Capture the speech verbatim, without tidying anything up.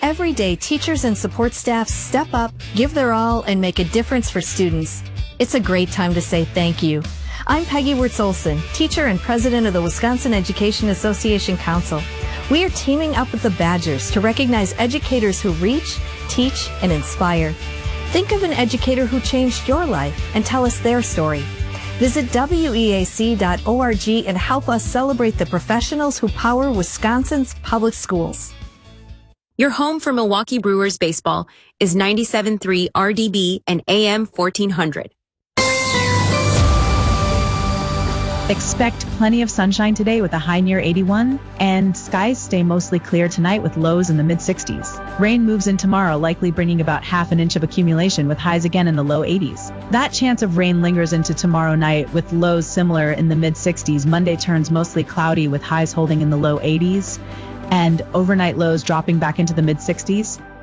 Every day, teachers and support staff step up, give their all, and make a difference for students. It's a great time to say thank you. I'm Peggy Wirtz-Olson, teacher and president of the Wisconsin Education Association Council. We are teaming up with the Badgers to recognize educators who reach, teach, and inspire. Think of an educator who changed your life and tell us their story. Visit W E A C dot org and help us celebrate the professionals who power Wisconsin's public schools. Your home for Milwaukee Brewers baseball is ninety-seven point three R D B and A M fourteen hundred. Expect plenty of sunshine today with a high near eighty-one, and skies stay mostly clear tonight with lows in the mid sixties. Rain moves in tomorrow, likely bringing about half an inch of accumulation with highs again in the low eighties. That chance of rain lingers into tomorrow night with lows similar in the mid sixties. Monday turns mostly cloudy with highs holding in the low eighties and overnight lows dropping back into the mid sixties.